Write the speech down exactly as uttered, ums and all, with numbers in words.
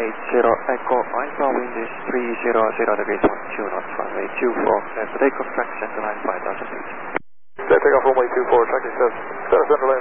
eight zero, Echo Alpha, wind is three hundred degrees, two knots, runway two four, clear for takeoff, track center line five thousand feet. Clear takeoff, runway two four, tracking seven, center